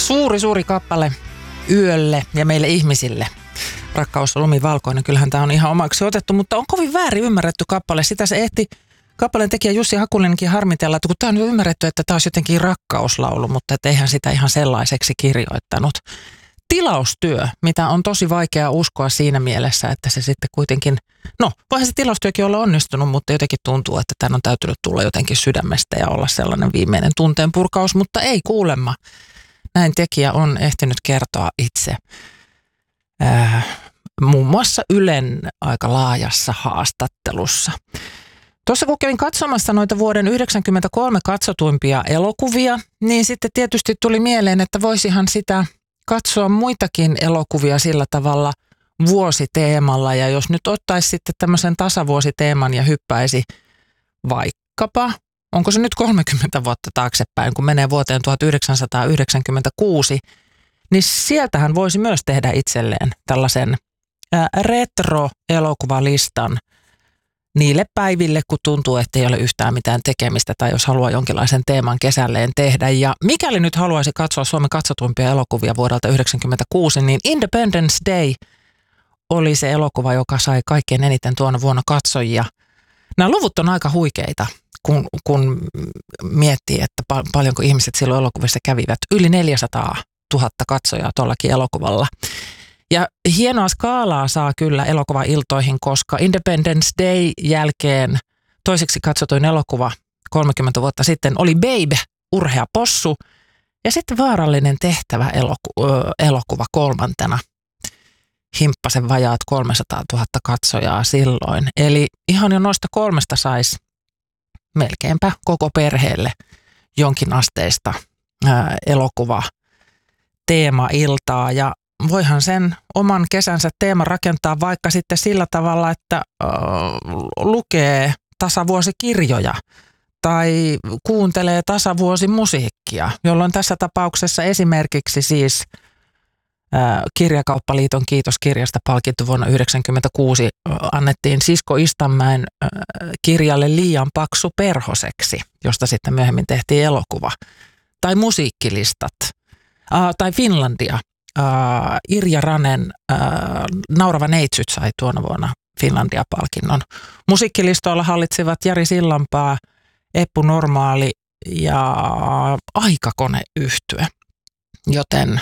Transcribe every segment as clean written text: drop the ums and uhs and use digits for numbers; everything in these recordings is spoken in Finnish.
Suuri kappale yölle ja meille ihmisille. Rakkaus on lumivalkoinen. Kyllähän tämä on ihan omaksi otettu, mutta on kovin väärin ymmärretty kappale. Sitä se ehti kappaleen tekijä Jussi Hakulinenkin harmitella, että kun tämä on jo ymmärretty, että tämä olisi jotenkin rakkauslaulu, mutta et eihän sitä ihan sellaiseksi kirjoittanut. Tilaustyö, mitä on tosi vaikea uskoa siinä mielessä, että se sitten kuitenkin, no voihan se tilaustyökin olla onnistunut, mutta jotenkin tuntuu, että tämän on täytynyt tulla jotenkin sydämestä ja olla sellainen viimeinen tunteen purkaus, mutta ei kuulemma. Näin tekijä on ehtinyt kertoa itse muun muassa Ylen aika laajassa haastattelussa. Tuossa kun kävin katsomassa noita vuoden 1993 katsotuimpia elokuvia, niin sitten tietysti tuli mieleen, että voisihan sitä katsoa muitakin elokuvia sillä tavalla vuositeemalla. Ja jos nyt ottaisi sitten tämmöisen tasavuositeeman ja hyppäisi vaikkapa, onko se nyt 30 vuotta taaksepäin, kun menee vuoteen 1996, niin sieltähän voisi myös tehdä itselleen tällaisen retro-elokuvalistan niille päiville, kun tuntuu, että ei ole yhtään mitään tekemistä tai jos haluaa jonkinlaisen teeman kesälleen tehdä. Ja mikäli nyt haluaisi katsoa Suomen katsotuimpia elokuvia vuodelta 1996, niin Independence Day oli se elokuva, joka sai kaikkein eniten tuona vuonna katsojia. Nämä luvut on aika huikeita, kun miettii, että paljonko ihmiset silloin elokuvissa kävivät. Yli 400 000 katsojaa tuollakin elokuvalla. Ja hienoa skaalaa saa kyllä elokuvailtoihin, koska Independence Day jälkeen toiseksi katsotuin elokuva 30 vuotta sitten oli Babe, urhea possu. Ja sitten Vaarallinen tehtävä elokuva kolmantena. Himppasen vajaat 300 000 katsojaa silloin. Eli ihan jo noista kolmesta saisi melkeinpä koko perheelle jonkin asteista elokuva teema-iltaa. Ja voihan sen oman kesänsä teeman rakentaa vaikka sitten sillä tavalla, että lukee tasavuosikirjoja tai kuuntelee tasavuosimusiikkia, jolloin tässä tapauksessa esimerkiksi siis Kirjakauppaliiton kiitoskirjasta palkittu vuonna 1996 annettiin Sisko Istanmäen kirjalle Liian paksu perhoseksi, josta sitten myöhemmin tehtiin elokuva. Tai musiikkilistat, tai Finlandia. Irja Ranen Naurava neitsyt sai tuona vuonna Finlandia-palkinnon. Musiikkilistoilla hallitsivat Jari Sillanpää, Eppu Normaali ja Aikakoneyhtye, joten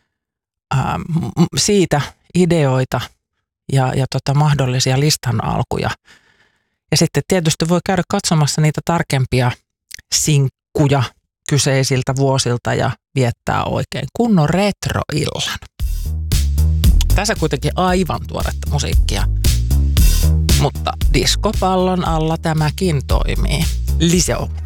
siitä ideoita ja mahdollisia listan alkuja. Ja sitten tietysti voi käydä katsomassa niitä tarkempia sinkkuja kyseisiltä vuosilta ja viettää oikein kunnon retroillan. Tässä kuitenkin aivan tuoretta musiikkia, mutta diskopallon alla tämäkin toimii. Liseo.